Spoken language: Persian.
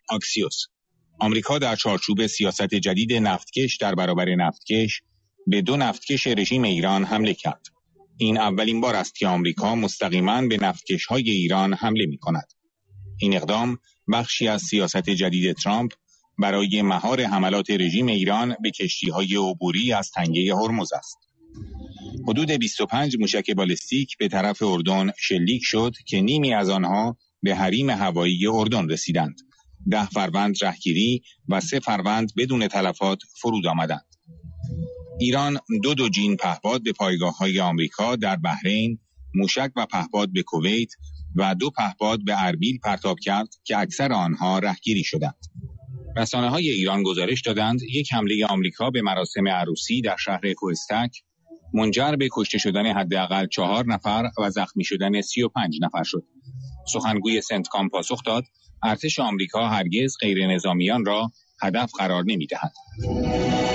آکسیوس. آمریکا در چارچوب سیاست جدید نفتکش در برابر نفتکش به 2 نفتکش رژیم ایران حمله کرد. این اولین بار است که آمریکا مستقیما به نفتکش‌های ایران حمله می‌کند. این اقدام بخشی از سیاست جدید ترامپ برای مهار حملات رژیم ایران به کشتی‌های عبوری از تنگه هرمز است. حدود 25 موشک بالستیک به طرف اردن شلیک شد که نیمی از آنها به حریم هوایی اردن رسیدند. 10 فروند رهگیری و 3 فروند بدون تلفات فرود آمدند. ایران 2 دوجین پهپاد به پایگاه‌های آمریکا در بحرین، موشک و پهپاد به کویت و 2 پهپاد به اربیل پرتاب کرد که اکثر آنها رهگیری شدند. رسانه‌های ایران گزارش دادند یک حمله آمریکا به مراسم عروسی در شهر کوهستک منجر به کشته شدن حداقل 4 نفر و زخمی شدن 35 نفر شد. سخنگوی سنتکام پاسخ داد ارتش آمریکا هرگز غیر نظامیان را هدف قرار نمی‌دهد.